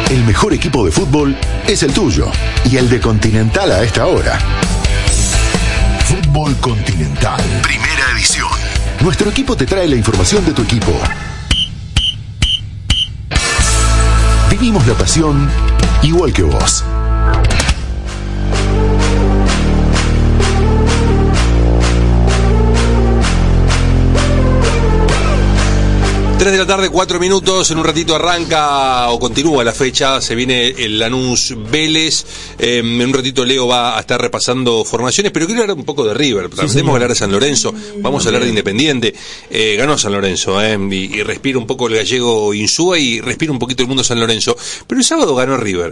El mejor equipo de fútbol es el tuyo y el de Continental a esta hora. Fútbol Continental, primera edición. Nuestro equipo te trae la información de tu equipo. Vivimos la pasión igual que vos. Tres de la tarde, 4 minutos, en un ratito arranca o continúa la fecha, se viene el Lanús Vélez, en un ratito Leo va a estar repasando formaciones, pero quiero hablar un poco de River, tenemos que hablar de San Lorenzo, vamos a hablar de Independiente, ganó San Lorenzo, y respira un poco el gallego Insúa y respira un poquito el mundo San Lorenzo, pero el sábado ganó River.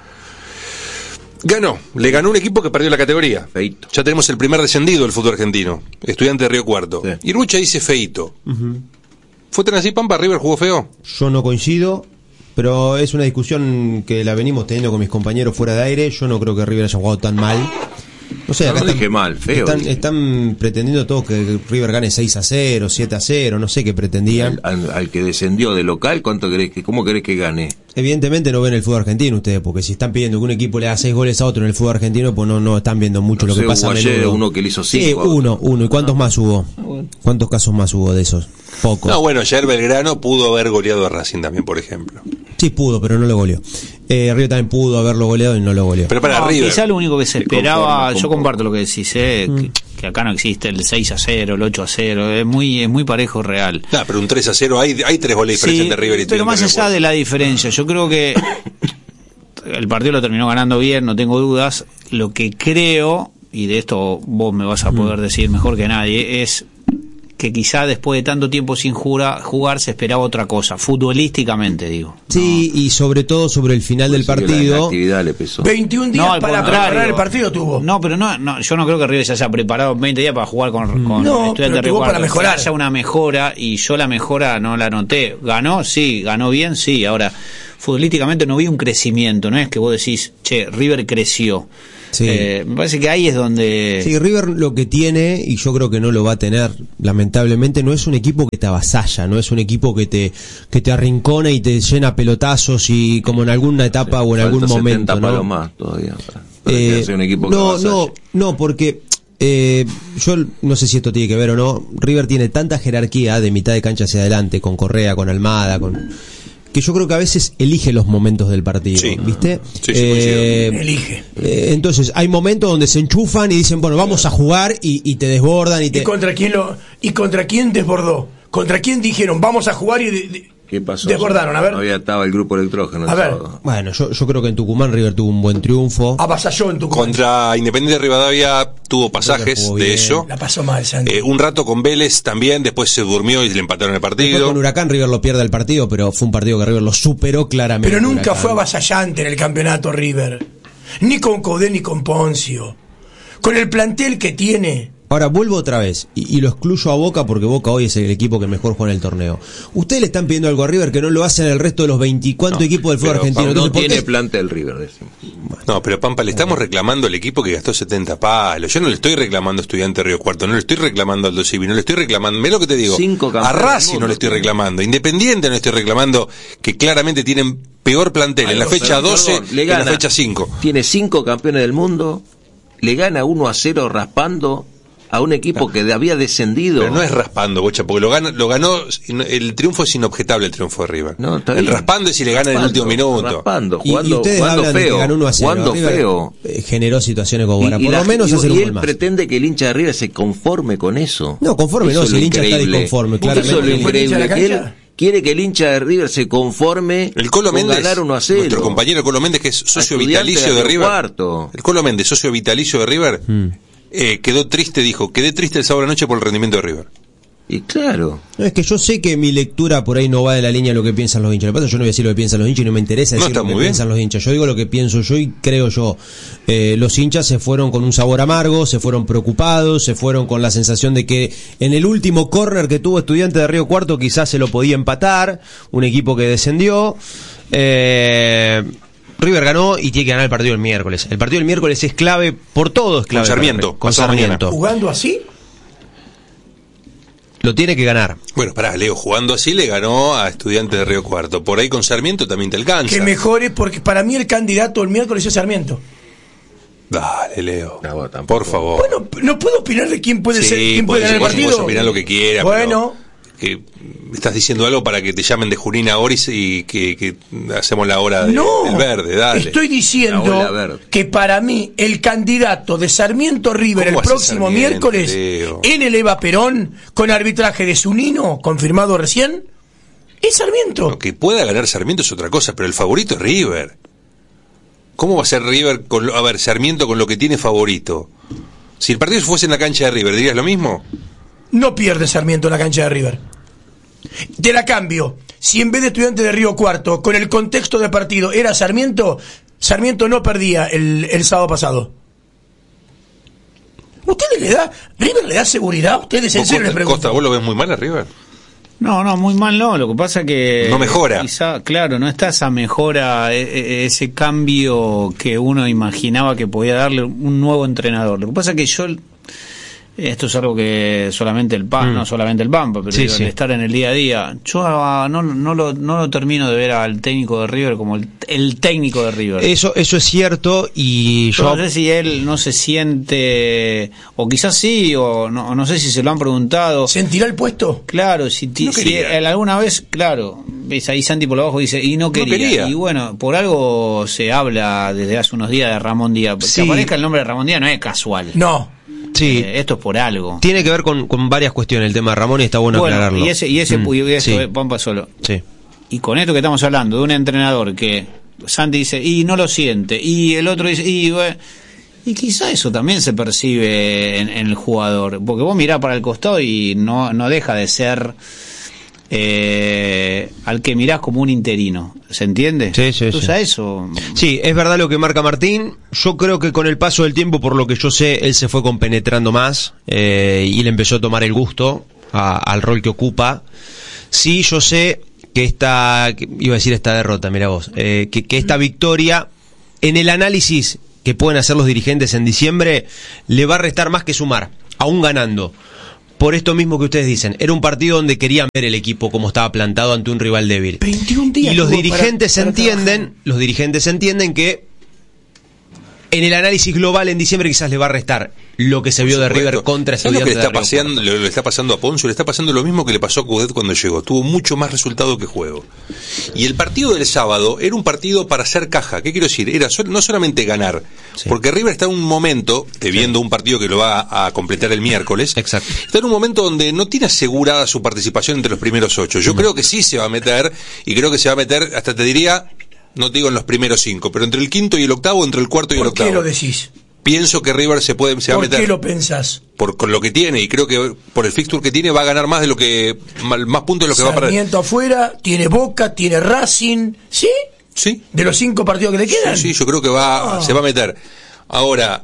Le ganó un equipo que perdió la categoría. Feito. Ya tenemos el primer descendido del fútbol argentino, Estudiante de Río Cuarto. Sí. Y Rucha dice feito. ¿Fue tan así, Pampa? ¿River jugó feo? Yo no coincido, pero es una discusión que la venimos teniendo con mis compañeros fuera de aire. Yo no creo que River haya jugado tan mal. No sé, acá dije mal, feo. Están pretendiendo todos que River gane 6-0, 7-0, no sé qué pretendían. Al que descendió de local, ¿cómo querés que gane? Evidentemente no ven el fútbol argentino ustedes, porque si están pidiendo que un equipo le haga 6 goles a otro en el fútbol argentino, pues no están viendo mucho lo que pasa a ayer menudo. uno que le hizo 5. Sí, uno. ¿Y cuántos más hubo? ¿Cuántos casos más hubo de esos? Pocos. No, bueno, ayer Belgrano pudo haber goleado a Racing también, por ejemplo. Sí pudo, pero no lo goleó. River también pudo haberlo goleado y no lo goleó. Pero para River, quizá lo único que se esperaba, yo comparto lo que decís, que acá no existe el 6-0, el 8-0, es muy parejo real. pero un 3-0, hay 3 goles de diferencia entre River y pero más allá de la diferencia, yo creo que el partido lo terminó ganando bien, no tengo dudas. Lo que creo, y de esto vos me vas a poder decir mejor que nadie, es que quizá después de tanto tiempo sin jugar se esperaba otra cosa, futbolísticamente digo. Sí, y sobre todo sobre el final del partido. La actividad le pesó. 21 días para preparar el partido tuvo. No, pero no, yo no creo que River se haya preparado 20 días para jugar con Estudiantes de Río Cuarto. Para mejorar. Haya una mejora, y yo la mejora no la noté. Ganó bien, sí. Ahora, futbolísticamente no vi un crecimiento, no es que vos decís, River creció. Sí. Me parece que ahí es donde... Sí, River lo que tiene, y yo creo que no lo va a tener, lamentablemente, no es un equipo que te avasalla, no es un equipo que te arrincona y te llena pelotazos y como en alguna etapa o en algún momento, 70 palos más todavía para que sea un equipo que no, porque yo no sé si esto tiene que ver o no. River tiene tanta jerarquía de mitad de cancha hacia adelante, con Correa, con Almada, que yo creo que a veces elige los momentos del partido, sí. ¿viste? Sí, elige. Entonces hay momentos donde se enchufan y dicen, bueno, vamos a jugar, y te desbordan ¿Y contra quién desbordó? ¿Contra quién dijeron vamos a jugar y ¿qué pasó? Desbordaron, a ver. Todavía estaba el grupo electrógeno. A ver. Bueno, yo creo que en Tucumán River tuvo un buen triunfo. Avasalló en Tucumán. Contra Independiente de Rivadavia tuvo pasajes de eso. La pasó mal, Santi. Un rato con Vélez también, después se durmió y le empataron el partido. Después con Huracán River lo pierde el partido, pero fue un partido que River lo superó claramente. Pero nunca Huracán fue avasallante en el campeonato River. Ni con Codé ni con Poncio. Con el plantel que tiene. Ahora vuelvo otra vez y lo excluyo a Boca, porque Boca hoy es el equipo que mejor juega en el torneo. Ustedes le están pidiendo algo a River que no lo hacen el resto de los 24 equipos del fútbol argentino. Entonces, no tiene plantel River, decimos. No, pero Pampa, le estamos reclamando al equipo que gastó 70 palos. Yo no le estoy reclamando a Estudiante de Río Cuarto, no le estoy reclamando al Aldo Civi, no le estoy reclamando, mirá lo que te digo, a Racing no le estoy reclamando, Independiente no le estoy reclamando, que claramente tienen peor plantel en la fecha 12 que en la fecha 5. Tiene 5 campeones del mundo, le gana 1-0 raspando a un equipo que había descendido. Pero no es raspando, Bocha, porque lo ganó, el triunfo es inobjetable, el triunfo de River. No, está el bien. raspando es si le gana en el último minuto. Raspando, y ustedes hablan feo, de que ganó 1-0. jugando River feo. Generó situaciones como para por lo menos hacer un y gol él más. pretende que el hincha de River se conforme con eso. No, conforme eso no, si el hincha está disconforme, claramente. Eso es lo increíble, que él cancha? quiere que el hincha de River se conforme El Colo con Méndez, ganar 1-0. nuestro compañero Colo Méndez, que es socio Estudiante vitalicio de Río River. Cuarto. El Colo Méndez, socio vitalicio de River, quedó triste, dijo, quedé triste el sábado a la noche por el rendimiento de River. Y claro. No, es que yo sé que mi lectura por ahí no va de la línea de lo que piensan los hinchas. Lo que pasa es que yo no voy a decir lo que piensan los hinchas y no me interesa decir lo que piensan los hinchas. Yo digo lo que pienso yo y creo yo. Los hinchas se fueron con un sabor amargo, se fueron preocupados, se fueron con la sensación de que en el último córner que tuvo Estudiante de Río Cuarto quizás se lo podía empatar, un equipo que descendió. River ganó y tiene que ganar el partido el miércoles. El partido del miércoles es clave, por todo es clave. Con Sarmiento. Con Sarmiento. ¿Jugando así? Lo tiene que ganar. Bueno, pará, Leo, jugando así le ganó a Estudiantes de Río Cuarto. Por ahí con Sarmiento también te alcanza. Que mejore, porque para mí el candidato el miércoles es Sarmiento. Dale, Leo. No, por favor. Bueno, no puedo opinar de quién puede ser, quién puede ganar el partido. Puedes opinar lo que quieras. Bueno. Que estás diciendo algo para que te llamen de Junín ahora y que hacemos la hora del verde, dale. Estoy diciendo que para mí el candidato de Sarmiento River el próximo miércoles en el Eva Perón, con arbitraje de Zunino, confirmado recién, es Sarmiento. Lo que pueda ganar Sarmiento es otra cosa, pero el favorito es River. ¿Cómo va a ser River Sarmiento con lo que tiene favorito? Si el partido fuese en la cancha de River, ¿dirías lo mismo? No pierde Sarmiento en la cancha de River. Te la cambio. Si en vez de Estudiantes de Río Cuarto, con el contexto de partido, era Sarmiento, Sarmiento no perdía el sábado pasado. ¿River le da seguridad a ustedes? En serio les pregunto. Costa, ¿vos lo ves muy mal a River? No, muy mal no. Lo que pasa que... No mejora. Quizá, claro, no está esa mejora, ese cambio que uno imaginaba que podía darle un nuevo entrenador. Lo que pasa que esto es algo que solamente el PAN, no solamente el Pampa, pero el estar en el día a día. Yo no lo termino de ver al técnico de River como el técnico de River. Eso es cierto, y yo no sé si él no se siente, o quizás sí, o no sé si se lo han preguntado. ¿Sentirá el puesto? Claro, si él alguna vez, claro, ves ahí Santi por abajo dice, y no quería. Y bueno, por algo se habla desde hace unos días de Ramón Díaz. Que aparezca el nombre de Ramón Díaz no es casual. No. Sí, esto es por algo. Tiene que ver con varias cuestiones el tema de Ramón, y está bueno aclararlo. Y ese Pampa solo. Sí. Y con esto que estamos hablando de un entrenador que Santi dice, y no lo siente, y el otro dice, y quizá eso también se percibe en el jugador, porque vos mirás para el costado y no deja de ser al que mirás como un interino, ¿se entiende? Sí. Entonces a eso... Sí, es verdad lo que marca Martín. Yo creo que con el paso del tiempo, por lo que yo sé, él se fue compenetrando más y le empezó a tomar el gusto al rol que ocupa. Sí, yo sé que esta derrota, mira vos, que esta victoria, en el análisis que pueden hacer los dirigentes en diciembre, le va a restar más que sumar, aún ganando. Por esto mismo que ustedes dicen, era un partido donde querían ver el equipo como estaba plantado ante un rival débil. 21 días. Y los dirigentes entienden que en el análisis global en diciembre quizás le va a restar lo que se vio de River contra Estudiantes. Le está pasando a Poncio, le está pasando lo mismo que le pasó a Coudet cuando llegó. Tuvo mucho más resultado que juego. Y el partido del sábado era un partido para hacer caja. ¿Qué quiero decir? Era no solamente ganar, porque River está en un momento, viendo un partido que lo va a completar el miércoles. Exacto. Está en un momento donde no tiene asegurada su participación entre los primeros 8. Yo creo que sí se va a meter, y creo que se va a meter, hasta te diría, no te digo en los primeros 5, pero entre el quinto y el octavo, entre el cuarto y el octavo. ¿Por qué lo decís? Pienso que River se va a meter. ¿Por qué lo pensás? Con lo que tiene, y creo que por el fixture que tiene va a ganar más de lo que más puntos de lo que va a perder. Sarmiento afuera, tiene Boca, tiene Racing, ¿sí? Sí. ¿De los 5 partidos que le quedan? Sí, yo creo que se va a meter. Ahora,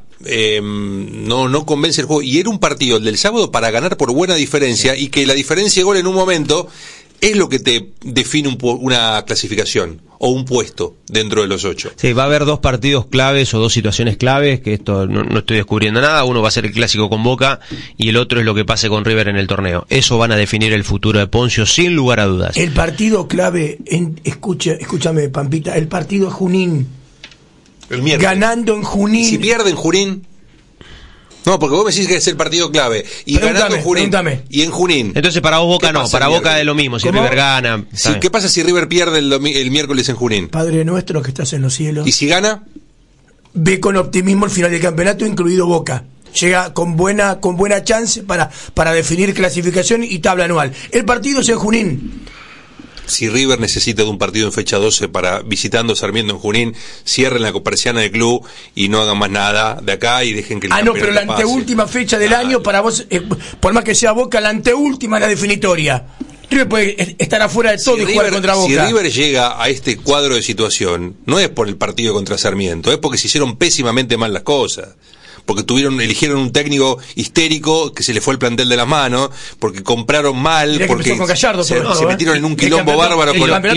no convence el juego, y era un partido el del sábado para ganar por buena diferencia, y que la diferencia de gol en un momento es lo que te define una clasificación o un puesto dentro de los 8. Sí, va a haber 2 partidos claves o 2 situaciones claves, que esto no estoy descubriendo nada. Uno va a ser el clásico con Boca y el otro es lo que pase con River en el torneo. Eso van a definir el futuro de Poncio sin lugar a dudas. El partido clave, escúchame Pampita, el partido es Junín. El miércoles. Ganando en Junín. ¿Y si pierde en Junín? No, porque vos me decís que es el partido clave. Y ganando en Junín. Y en Junín. Entonces para vos Boca no, para Boca es lo mismo. Si River gana. ¿Qué pasa si River pierde el miércoles en Junín? Padre nuestro que estás en los cielos. ¿Y si gana? Ve con optimismo el final del campeonato, incluido Boca. Llega con buena chance para definir clasificación y tabla anual. El partido es en Junín. Si River necesita de un partido en fecha 12 para visitando Sarmiento en Junín, cierren la copersiana del club y no hagan más nada de acá y dejen que el campeonato pero la anteúltima fecha del año para vos, por más que sea Boca, la anteúltima es la definitoria. River puede estar afuera de todo y jugar contra Boca. Si River llega a este cuadro de situación, no es por el partido contra Sarmiento, es porque se hicieron pésimamente mal las cosas. porque eligieron un técnico histérico que se le fue el plantel de las manos, porque compraron mal, porque con Gallardo, se metieron en un quilombo bárbaro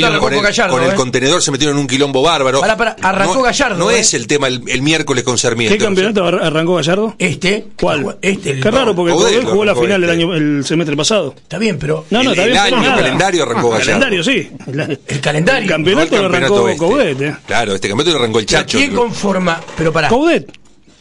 con el contenedor, se metieron en un quilombo bárbaro. Arrancó Gallardo. No es el tema el miércoles con Sarmiento. ¿Qué campeonato arrancó Gallardo? ¿Cuál? Qué raro, porque Coudet jugó la final el semestre pasado. Está bien, pero el calendario arrancó Gallardo. El calendario, sí. El calendario. El campeonato lo arrancó Coudet. Claro, este campeonato lo arrancó el Chacho. ¿Quién conforma? Pero pará. Coudet.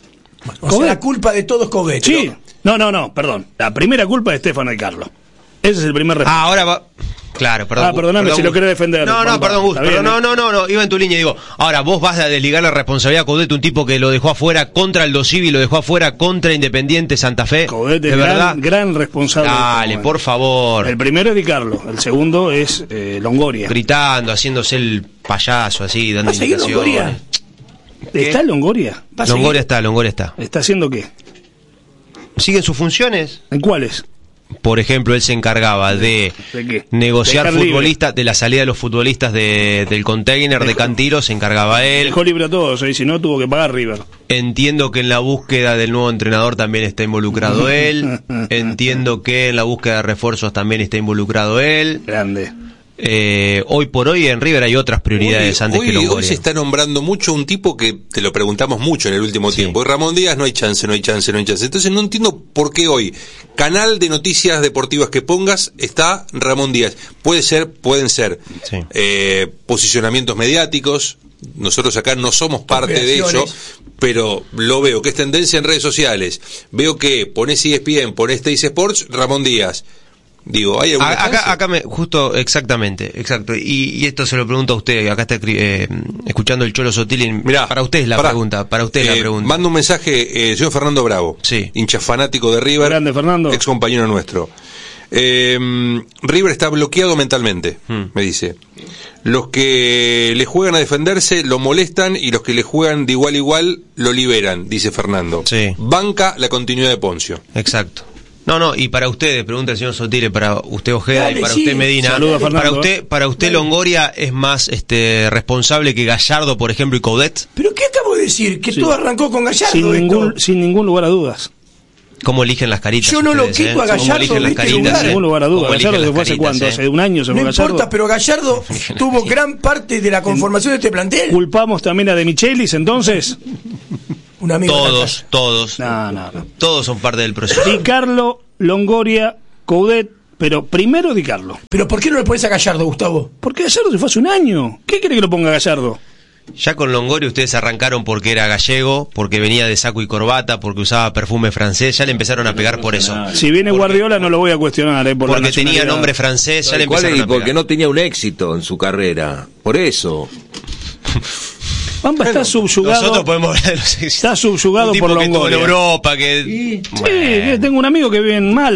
O sea, la culpa de todo es Coudet. Sí. No, perdón. La primera culpa es Stefano Di Carlo. Ese es el primer respeto. Ahora va. Claro, perdón. Perdóname si lo querés defender. Perdón, Gus. No, iba en tu línea. Digo, ahora vos vas a desligar la responsabilidad a Coudet, un tipo que lo dejó afuera contra el Dosivi, lo dejó afuera contra Independiente Santa Fe. Coudet es gran responsable. Dale, por favor. El primero es Di Carlo, el segundo es Longoria. Gritando, haciéndose el payaso así, dando indicaciones. Longoria? ¿Está Longoria? Longoria está. ¿Está haciendo qué? ¿Siguen sus funciones? ¿En cuáles? Por ejemplo, él se encargaba de negociar futbolistas, de la salida de los futbolistas del container de Cantilo, se encargaba él. Dejó libre a todos, y si no tuvo que pagar River. Entiendo que en la búsqueda del nuevo entrenador también está involucrado él. Entiendo que en la búsqueda de refuerzos también está involucrado él. Grande. Hoy por hoy en River hay otras prioridades antes que Longoria. Hoy se está nombrando mucho un tipo que te lo preguntamos mucho en el último tiempo. Y Ramón Díaz no hay chance. Entonces no entiendo por qué hoy, canal de noticias deportivas que pongas, está Ramón Díaz. Pueden ser posicionamientos mediáticos. Nosotros acá no somos parte de eso, pero lo veo que es tendencia en redes sociales. Veo que pones ESPN, pones Teis Sports, Ramón Díaz. Digo, ¿hay alguna acá exacto. Y esto se lo pregunto a usted, acá está escuchando el Cholo Sotili. Mirá, para usted es la pregunta, Manda un mensaje, señor Fernando Bravo, hincha fanático de River, grande Fernando, ex compañero nuestro. River está bloqueado mentalmente, me dice. Los que le juegan a defenderse lo molestan y los que le juegan de igual a igual lo liberan, dice Fernando. Banca la continuidad de Poncio. Exacto. No, y para ustedes, pregunta el señor Sotile, para usted Ojeda y para usted Medina. Saludos, Fernando. Para usted Longoria es más responsable que Gallardo, por ejemplo, y Coudet. ¿Pero qué acabo de decir? Que todo arrancó con Gallardo. Sin ningún lugar a dudas. ¿Cómo eligen las caritas? Yo no lo quito a Gallardo. ¿Cómo eligen las caritas? Sin ningún lugar a dudas. Gallardo se fue hace cuánto, hace un año se fue Gallardo. No importa, pero Gallardo tuvo gran parte de la conformación de este plantel. ¿Culpamos también a De Michelis entonces? Un amigo todos. No. Todos son parte del proceso. Di Carlo, Longoria, Coudet, pero primero Di Carlo. ¿Pero por qué no le pones a Gallardo, Gustavo? Porque Gallardo se fue hace un año. ¿Qué quiere que lo ponga Gallardo? Ya con Longoria ustedes arrancaron porque era gallego, porque venía de saco y corbata, porque usaba perfume francés, ya le empezaron a pegar por eso. Si viene Guardiola no lo voy a cuestionar, porque tenía nombre francés, ya le empezaron a pegar. Porque no tenía un éxito en su carrera, por eso. Pampa está subyugado. Nosotros podemos hablar de está subyugado por Longoria. En Europa, Sí, tengo un amigo que vive en Málaga.